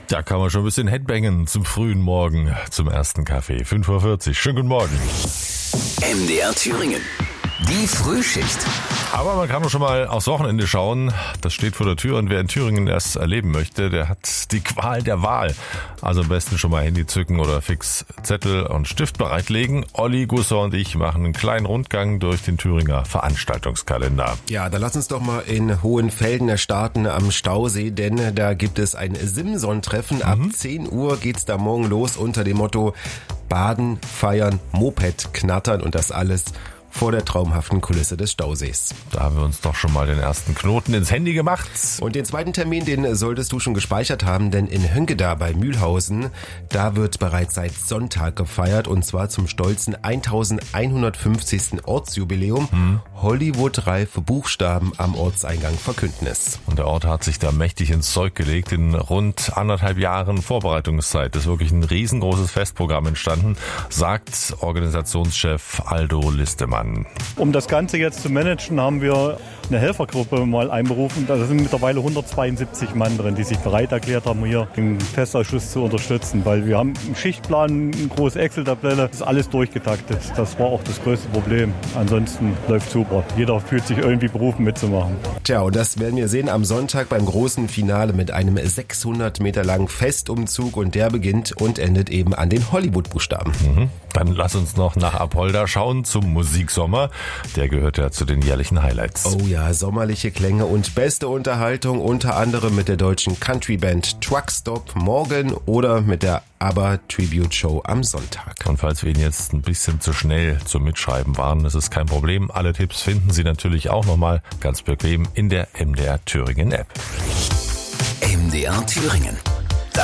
Da kann man schon ein bisschen Headbangen zum frühen Morgen, zum ersten Kaffee. 5:40 Uhr. Schönen guten Morgen. MDR Thüringen. Die Frühschicht. Aber man kann doch schon mal aufs Wochenende schauen. Das steht vor der Tür und wer in Thüringen erst erleben möchte, der hat die Qual der Wahl. Also am besten schon mal Handy zücken oder fix Zettel und Stift bereitlegen. Olli, Gusser und ich machen einen kleinen Rundgang durch den Thüringer Veranstaltungskalender. Ja, dann lass uns doch mal in Hohenfelden starten am Stausee, denn da gibt es ein Simson-Treffen. Ab 10 Uhr geht's da morgen los unter dem Motto Baden, Feiern, Moped, Knattern und das alles vor der traumhaften Kulisse des Stausees. Da haben wir uns doch schon mal den ersten Knoten ins Handy gemacht. Und den zweiten Termin, den solltest du schon gespeichert haben, denn in Höngeda bei Mühlhausen, da wird bereits seit Sonntag gefeiert und zwar zum stolzen 1150. Ortsjubiläum. Hollywood-reife Buchstaben am Ortseingang verkünden es. Und der Ort hat sich da mächtig ins Zeug gelegt. In rund 1,5 Jahren Vorbereitungszeit ist wirklich ein riesengroßes Festprogramm entstanden, sagt Organisationschef Aldo Listemann. Um das Ganze jetzt zu managen, haben wir eine Helfergruppe mal einberufen. Da sind mittlerweile 172 Mann drin, die sich bereit erklärt haben, hier den Festausschuss zu unterstützen. Weil wir haben einen Schichtplan, eine große Excel-Tabelle, das ist alles durchgetaktet. Das war auch das größte Problem. Ansonsten läuft super. Jeder fühlt sich irgendwie berufen mitzumachen. Tja, und das werden wir sehen am Sonntag beim großen Finale mit einem 600 Meter langen Festumzug und der beginnt und endet eben an den Hollywood-Buchstaben. Dann lass uns noch nach Apolda schauen zum Musiksommer. Der gehört ja zu den jährlichen Highlights. Oh ja, sommerliche Klänge und beste Unterhaltung, unter anderem mit der deutschen Countryband Truckstop morgen oder mit der ABBA Tribute Show am Sonntag. Und falls wir Ihnen jetzt ein bisschen zu schnell zum Mitschreiben waren, das ist kein Problem. Alle Tipps finden Sie natürlich auch nochmal ganz bequem in der MDR Thüringen App. MDR Thüringen.